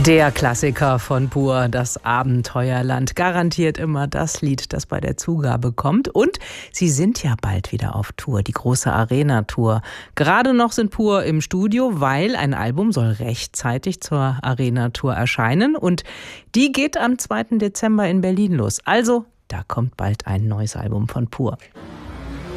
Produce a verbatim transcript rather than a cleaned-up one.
Der Klassiker von Pur, das Abenteuerland. Garantiert immer das Lied, das bei der Zugabe kommt. Und sie sind ja bald wieder auf Tour, die große Arena-Tour. Gerade noch sind Pur im Studio, weil ein Album soll rechtzeitig zur Arena-Tour erscheinen. Und die geht am zweiten Dezember in Berlin los. Also, da kommt bald ein neues Album von Pur.